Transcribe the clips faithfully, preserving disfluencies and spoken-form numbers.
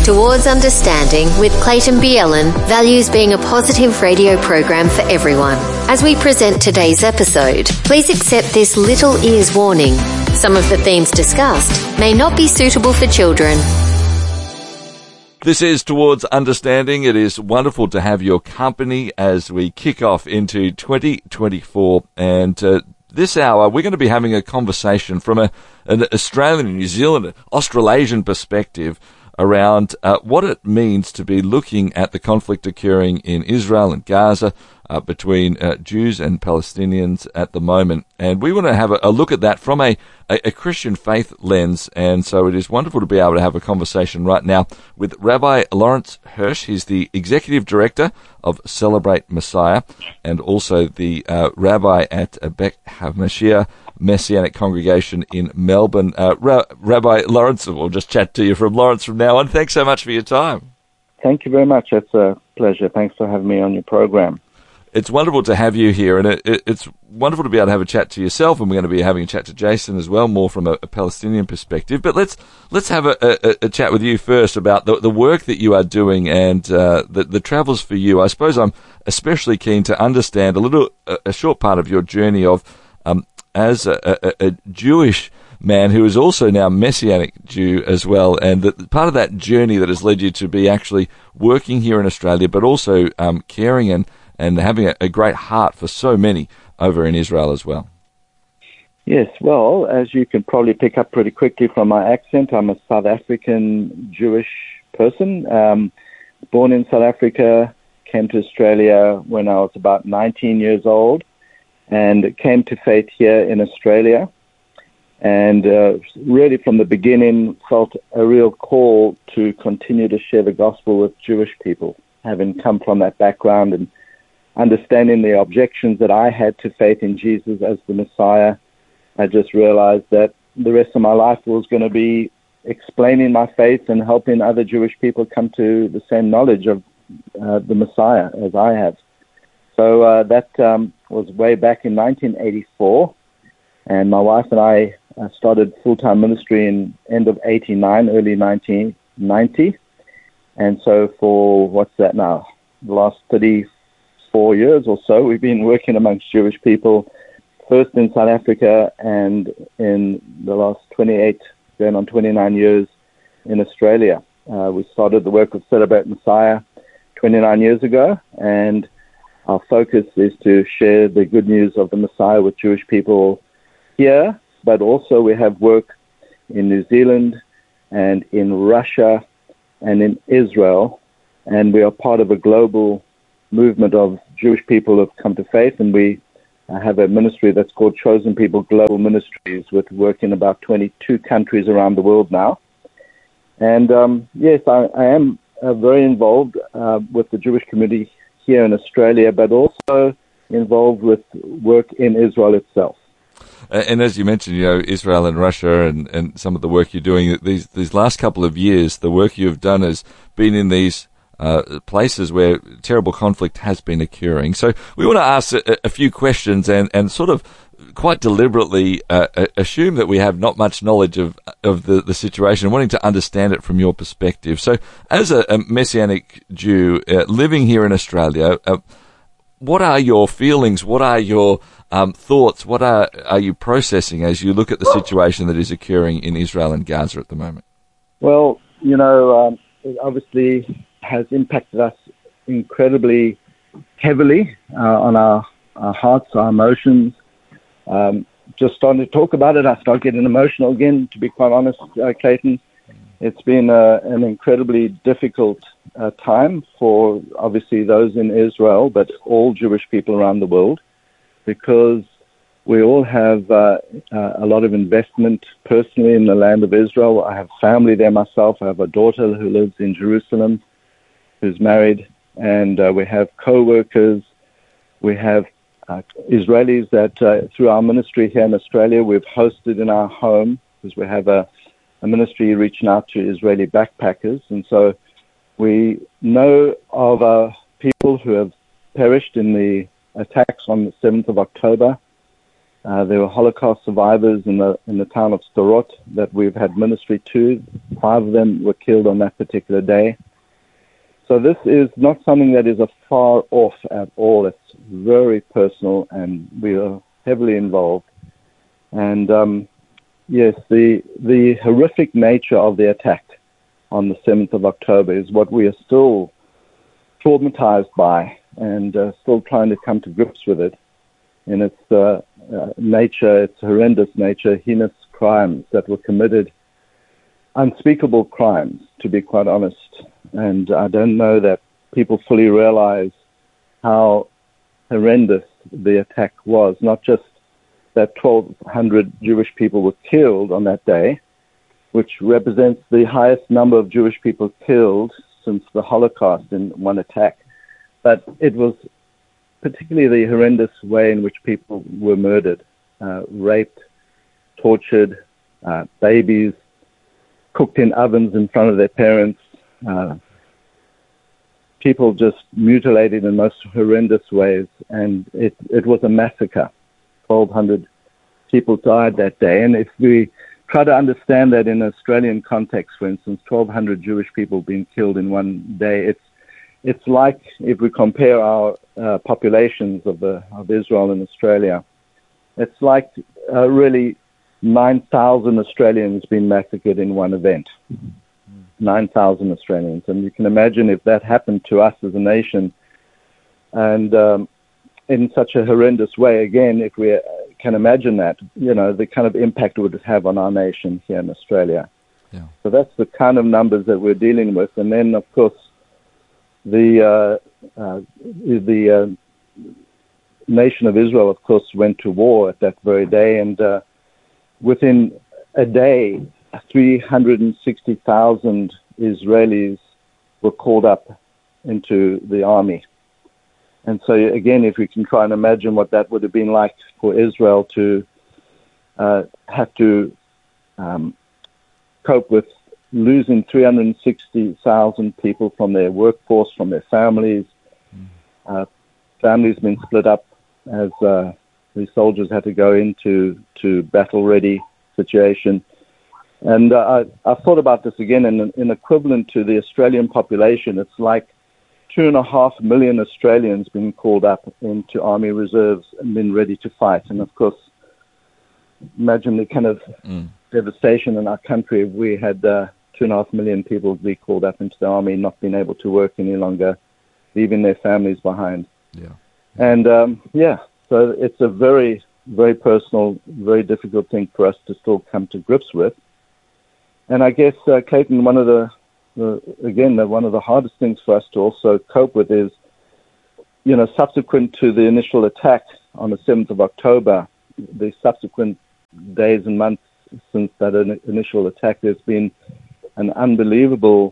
Towards Understanding with Clayton Bielen values being a positive radio program for everyone. As we present today's episode, please accept this little ears warning. Some of the themes discussed may not be suitable for children. This is Towards Understanding. It is wonderful to have your company as we kick off into twenty twenty-four. And uh, this hour, we're going to be having a conversation from a, an Australian and New Zealand, Australasian perspective around uh, what it means to be looking at the conflict occurring in Israel and Gaza uh, between uh, Jews and Palestinians at the moment. And we want to have a, a look at that from a, a, a Christian faith lens. And so it is wonderful to be able to have a conversation right now with Rabbi Lawrence Hirsch. He's the Executive Director of Celebrate Messiah and also the uh, Rabbi at Beth HaMashiach Messianic Congregation in Melbourne. Uh, Ra- Rabbi Lawrence, we'll just chat to you from Lawrence from now on. Thanks so much for your time. Thank you very much. It's a pleasure. Thanks for having me on your program. It's wonderful to have you here, and it, it, it's wonderful to be able to have a chat to yourself, and we're going to be having a chat to Jason as well, more from a, a Palestinian perspective. But let's let's have a, a, a chat with you first about the, the work that you are doing and uh, the, the travels for you. I suppose I'm especially keen to understand a little, a, a short part of your journey of um, as a, a, a Jewish man who is also now Messianic Jew as well, and the, part of that journey that has led you to be actually working here in Australia, but also um, caring and, and having a, a great heart for so many over in Israel as well. Yes, well, as you can probably pick up pretty quickly from my accent, I'm a South African Jewish person, um, born in South Africa, came to Australia when I was about nineteen years old, and came to faith here in Australia, and uh, really from the beginning felt a real call to continue to share the gospel with Jewish people, having come from that background and understanding the objections that I had to faith in Jesus as the Messiah. I just realized that the rest of my life was going to be explaining my faith and helping other Jewish people come to the same knowledge of uh, the Messiah as I have. So uh, that um, was way back in nineteen eighty-four, and my wife and I uh, started full-time ministry in end of eighty-nine, early nineteen ninety, and so for, what's that now, the last thirty-four years or so, we've been working amongst Jewish people, first in South Africa and in the last twenty-eight, going on twenty-nine years in Australia. Uh, we started the work of Celebrate Messiah twenty-nine years ago, and our focus is to share the good news of the Messiah with Jewish people here, but also we have work in New Zealand and in Russia and in Israel, and we are part of a global movement of Jewish people who have come to faith, and we have a ministry that's called Chosen People Global Ministries with work in about twenty-two countries around the world now. And um, yes, I, I am uh, very involved uh, with the Jewish community here in Australia, but also involved with work in Israel itself. And as you mentioned, you know, Israel and Russia and, and some of the work you're doing, these these last couple of years, the work you've done has been in these uh, places where terrible conflict has been occurring. So we want to ask a, a few questions and, and sort of quite deliberately uh, assume that we have not much knowledge of of the, the situation, wanting to understand it from your perspective. So as a, a Messianic Jew uh, living here in Australia, uh, what are your feelings? What are your um, thoughts? What are, are you processing as you look at the situation that is occurring in Israel and Gaza at the moment? Well, you know, um, it obviously has impacted us incredibly heavily uh, on our, our hearts, our emotions. Um, just starting to talk about it, I start getting emotional again, to be quite honest, uh, Clayton. It's been uh, an incredibly difficult uh, time for, obviously, those in Israel, but all Jewish people around the world, because we all have uh, uh, a lot of investment personally in the land of Israel. I have family there myself. I have a daughter who lives in Jerusalem, who's married, and uh, we have co-workers. We have uh, Israelis that, uh, through our ministry here in Australia, we've hosted in our home, because we have a a ministry reaching out to Israeli backpackers. And so we know of uh, people who have perished in the attacks on the seventh of October. Uh, there were Holocaust survivors in the in the town of Sderot that we've had ministry to. Five of them were killed on that particular day. So this is not something that is a far off at all. It's very personal, and we are heavily involved. And um, yes, the the horrific nature of the attack on the seventh of October is what we are still traumatized by, and uh, still trying to come to grips with it. In its uh, uh, nature, its horrendous nature, heinous crimes that were committed, unspeakable crimes, to be quite honest. And I don't know that people fully realize how horrendous the attack was. Not just that twelve hundred Jewish people were killed on that day, which represents the highest number of Jewish people killed since the Holocaust in one attack, but it was particularly the horrendous way in which people were murdered, uh, raped, tortured, uh, babies cooked in ovens in front of their parents, uh, people just mutilated in most horrendous ways, and it, it was a massacre. twelve hundred people died that day, and if we try to understand that in an Australian context, for instance, twelve hundred Jewish people being killed in one day, it's It's like if we compare our uh, populations of the of Israel and Australia, it's like uh, really nine thousand Australians being massacred in one event. Mm-hmm. nine thousand Australians. And you can imagine if that happened to us as a nation, and um, in such a horrendous way, again, if we can imagine that, you know, the kind of impact it would have on our nation here in Australia. Yeah. So that's the kind of numbers that we're dealing with. And then, of course, The uh, uh, the uh, nation of Israel, of course, went to war at that very day, and uh, within a day, three hundred sixty thousand Israelis were called up into the army. And so, again, if we can try and imagine what that would have been like for Israel to uh, have to um, cope with losing three hundred sixty thousand people from their workforce, from their families. Mm. Uh, families been split up as uh, the soldiers had to go into to battle-ready situation. And uh, I, I thought about this again, in, in equivalent to the Australian population, it's like two and a half million Australians being called up into army reserves and been ready to fight. And of course, imagine the kind of mm. devastation in our country if we had uh, two and a half million people be called up into the army, not being able to work any longer, leaving their families behind. Yeah. And um, yeah, so it's a very, very personal, very difficult thing for us to still come to grips with. And I guess, uh, Clayton, one of the, the again, the, one of the hardest things for us to also cope with is, you know, subsequent to the initial attack on the seventh of October, the subsequent days and months since that in- initial attack, there's been an unbelievable,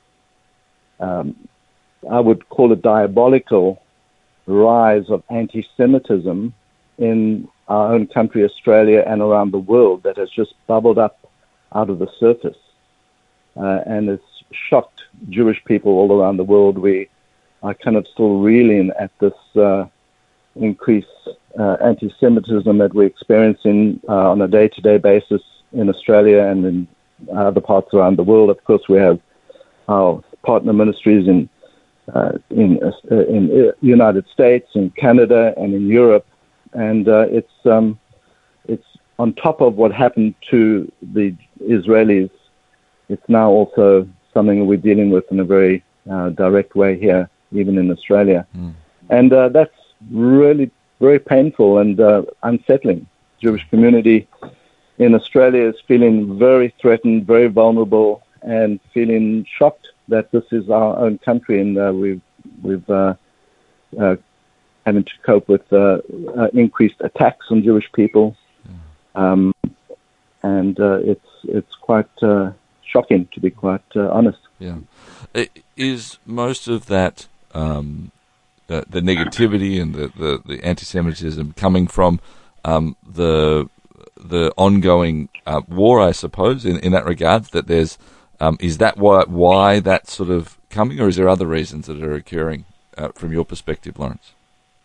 um, I would call it diabolical, rise of anti-Semitism in our own country, Australia, and around the world that has just bubbled up out of the surface. Uh, and it's shocked Jewish people all around the world. We are kind of still reeling at this uh, increased uh, anti-Semitism that we're experiencing uh, on a day-to-day basis in Australia and in other parts around the world. Of course, we have our partner ministries in uh, in uh, in the United States, in Canada, and in Europe, and uh, it's um, it's on top of what happened to the Israelis. It's now also something we're dealing with in a very uh, direct way here, even in Australia, mm. and uh, that's really very painful and uh, unsettling. Jewish community in Australia is feeling very threatened, very vulnerable, and feeling shocked that this is our own country, and uh, we've we've uh, uh, having to cope with uh, uh, increased attacks on Jewish people, um, and uh, it's it's quite uh, shocking, to be quite uh, honest. Yeah, is most of that um, the, the negativity and the, the, the anti-Semitism coming from um, the the ongoing uh, war, I suppose, in, in that regard, that there's, um, is that why, why that's sort of coming, or is there other reasons that are occurring uh, from your perspective, Lawrence?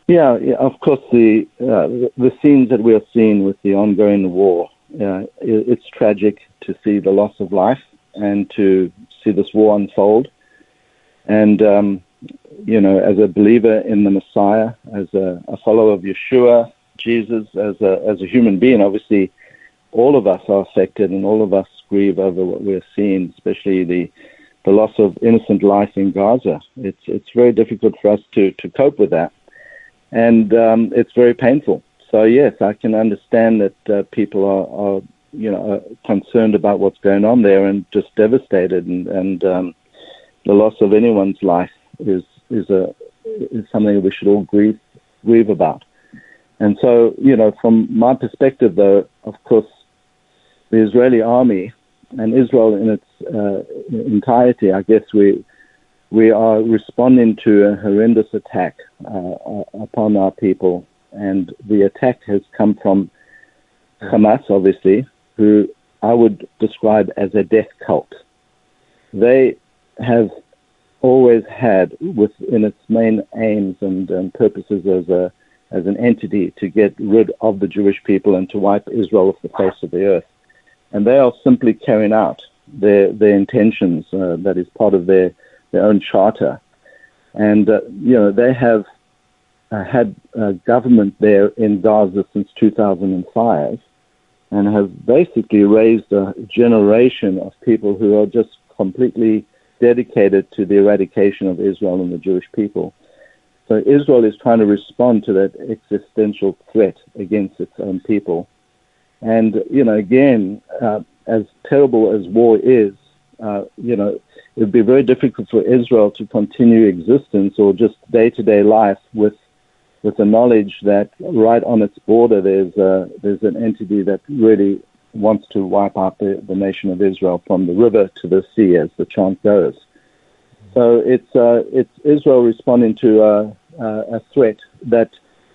Yeah, yeah, of course, the, uh, the the scenes that we are seeing with the ongoing war, uh, it, it's tragic to see the loss of life and to see this war unfold. And, um, you know, as a believer in the Messiah, as a, a follower of Yeshua, Jesus, as a, as a human being, obviously, all of us are affected and all of us grieve over what we're seeing, especially the the loss of innocent life in Gaza. It's it's very difficult for us to, to cope with that. And um, it's very painful. So, yes, I can understand that uh, people are, are, you know, are concerned about what's going on there and just devastated. And, and um, the loss of anyone's life is is a is something we should all grieve grieve about. And so, you know, from my perspective, though, of course, the Israeli army and Israel in its uh, entirety, I guess we we are responding to a horrendous attack uh, upon our people. And the attack has come from Hamas, obviously, who I would describe as a death cult. They have always had within its main aims and, and purposes as a as an entity to get rid of the Jewish people and to wipe Israel off the face of the earth. And they are simply carrying out their their intentions. Uh, that is part of their, their own charter. And, uh, you know, they have uh, had a government there in Gaza since two thousand five and have basically raised a generation of people who are just completely dedicated to the eradication of Israel and the Jewish people. So Israel is trying to respond to that existential threat against its own people. And, you know, again, uh, as terrible as war is, uh, you know, it would be very difficult for Israel to continue existence or just day-to-day life with with the knowledge that right on its border there's uh, there's an entity that really wants to wipe out the, the nation of Israel from the river to the sea, as the chant goes. So it's uh, it's Israel responding to uh, uh, a threat that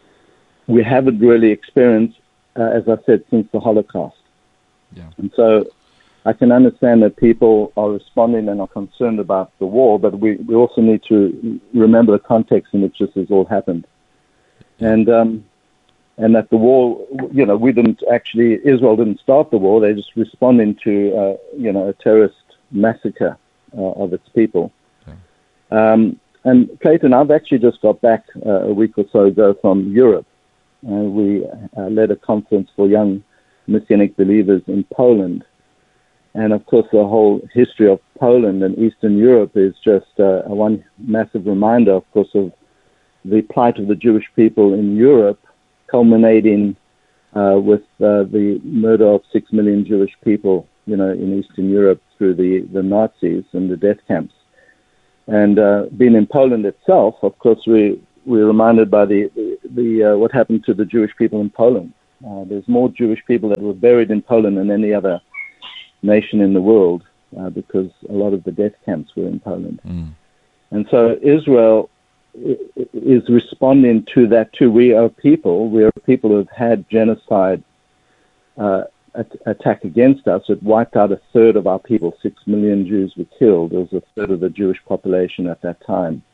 we haven't really experienced, uh, as I said, since the Holocaust. Yeah. And so I can understand that people are responding and are concerned about the war, but we, we also need to remember the context in which this has all happened. And um, and that the war, you know, we didn't actually, Israel didn't start the war, they're just responding to, uh, you know, a terrorist massacre uh, of its people. Okay. Um, and Clayton, I've actually just got back uh, a week or so ago from Europe. Uh, we uh, led a conference for young Messianic believers in Poland. And of course, the whole history of Poland and Eastern Europe is just uh, a one massive reminder, of course, of the plight of the Jewish people in Europe, culminating uh, with uh, the murder of six million Jewish people, you know, in Eastern Europe through the, the Nazis and the death camps. And uh, being in Poland itself, of course, we we're reminded by the the, the uh, what happened to the Jewish people in Poland. Uh, there's more Jewish people that were buried in Poland than any other nation in the world, uh, because a lot of the death camps were in Poland. Mm. And so Israel is responding to that too. We are people, we are people who have had genocide uh, attack against us. It wiped out a third of our people. Six million Jews were killed. It was a third of the Jewish population at that time.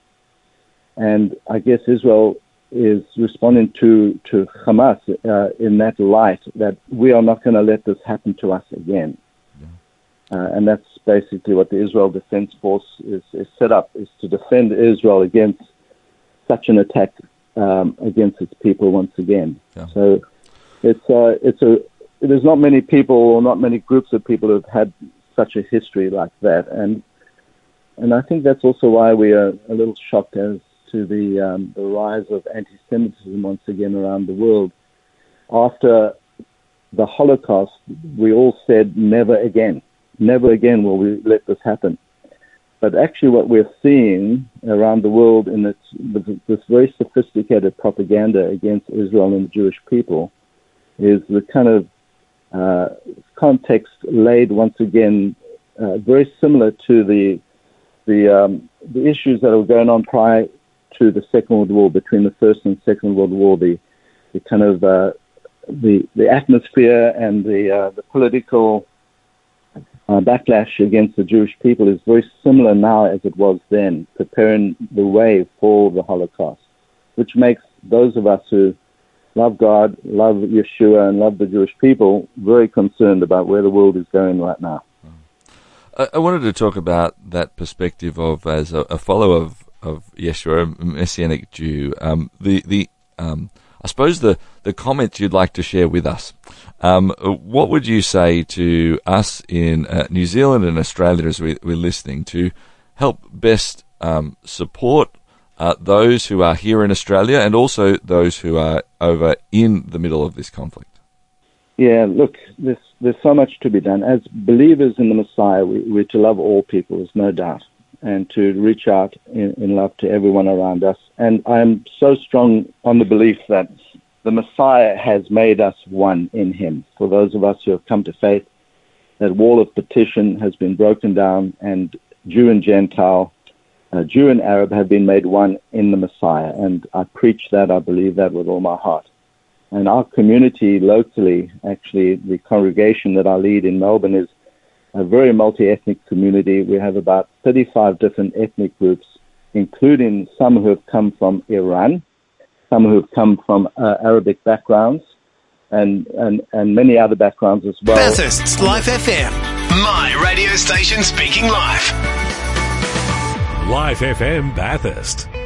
And I guess Israel is responding to, to Hamas uh, in that light, that we are not going to let this happen to us again. Uh, and that's basically what the Israel Defense Force is, is set up, is to defend Israel against such an attack um, against its people once again. Yeah. So it's uh, it's a there's not many people or not many groups of people who have had such a history like that, and and I think that's also why we are a little shocked as to the um, the rise of anti-Semitism once again around the world. After the Holocaust, we all said never again. Never again will we let this happen. But actually what we're seeing around the world in this, this very sophisticated propaganda against Israel and the Jewish people is the kind of uh, context laid once again uh, very similar to the the, um, the issues that were going on prior to the Second World War, between the First and Second World War, the, the kind of uh, the, the atmosphere and the, uh, the political Uh, backlash against the Jewish people is very similar now as it was then, preparing the way for the Holocaust, which makes those of us who love God, love Yeshua, and love the Jewish people, very concerned about where the world is going right now. I wanted to talk about that perspective of, as a, a follower of, of Yeshua, a Messianic Jew, um, the, the um, I suppose the, the comments you'd like to share with us. Um, what would you say to us in uh, New Zealand and Australia as we, we're listening to help best um, support uh, those who are here in Australia and also those who are over in the middle of this conflict? Yeah, look, there's, there's so much to be done. As believers in the Messiah, we, we're to love all people, there's no doubt, and to reach out in, in love to everyone around us. And I'm so strong on the belief that the Messiah has made us one in him. For those of us who have come to faith, that wall of partition has been broken down, and Jew and Gentile, uh, Jew and Arab have been made one in the Messiah. And I preach that, I believe that with all my heart. And our community locally, actually, the congregation that I lead in Melbourne is a very multi-ethnic community. We have about thirty-five different ethnic groups, including some who have come from Iran, some who have come from uh, Arabic backgrounds, and, and, and many other backgrounds as well. Bathurst's Live F M, my radio station speaking live. Live F M Bathurst.